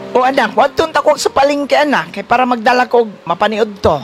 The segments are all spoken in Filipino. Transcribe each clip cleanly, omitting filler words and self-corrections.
O anak, wag tong takog sa palengke anak, kay para magdala ko mapaniod to.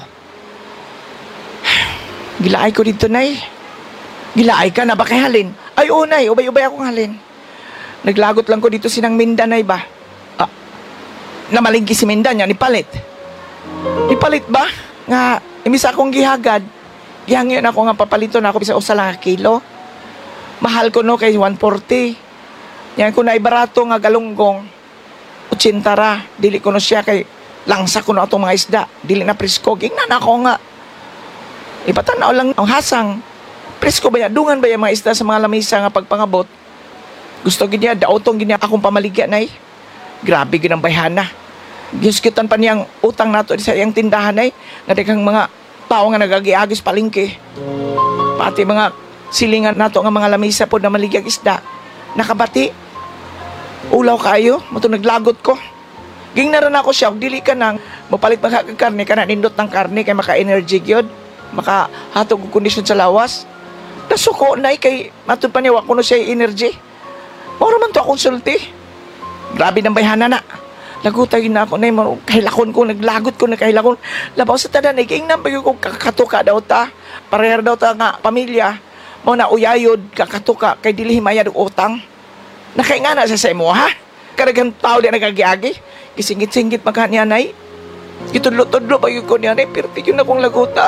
Gilaay ko dito, nay. Gilaay ka na ba kay halin? Ay, o nay, ubay-ubay akong halin. Naglagot lang ko dito sinang Minda, nay ba? Ah, namalingki si Minda niya, nipalit. Nipalit ba? Nga, imis akong gihagad. Gihangyon ako nga papalito na ako bisa usa lang ka kilo. Mahal ko no kay 140. Yan ko na ibarato nga galunggong. 80 ra. Dili ko no siya kay langsa ko no atong mga isda. Dili na presko. Gingnan ako nga. Ipatanaw lang ang hasang. Presko ba yan? Dungan ba yung mga isda sa mga lamisa nga pagpangabot? Gusto gid niya, daotong gid niya akong pamaligya nay. Grabe gid ang bayhana. Giskitan pa niyang utang nato sa iyang tindahan ay nga daghang mga tao nga nagagiagis palengke. Pati mga silingan nato nga mga lamisa pod na maligyag isda. Nakabati. Ulaw kayo, mo naglagot ko. Gingnaran ako siya, dili ka nang mapalit mga karne, kana nindot ng karne kay maka-energy gyud, makahatog og kondisyon sa lawas. Nasuko na kay matud pa niya wa kuno siya energy. Mao man to akong sulti. Grabe nang bayhana na. Lagutay na ako na kahilakon ko, naglagot ko na kahilakon. Labaw sa tanan, nagingnan pa ko kakatuka daw ta. Pareher daw ta nga pamilya. Mo na uyayod, kakatuka, kay dili himayad og utang. Nakainga na sa imo, ha? Karagang tao di nagagiagi. Kisingit-singit magkanyanay. Itudlo-tudlo pa yun ko niyanay, pero yun akong laguta.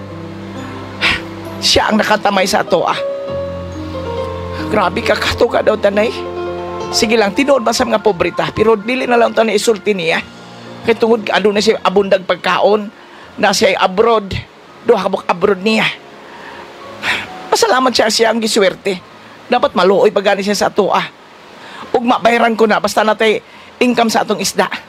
Siya ang nakatamay sa ato, ah. Grabe kakatuka daw tanay. Sige lang, tinuod ba sa mga pobrita, pero dili na lang ito na isulti niya. Kaya tungod ano na siya abundag pagkaon, na siya abroad, doha kabuk abroad niya. Pasalamat siya ang giswerte. Dapat maluoy pagani siya sa ato, ah. Ug mabayaran ko na, basta natay income sa atong isda.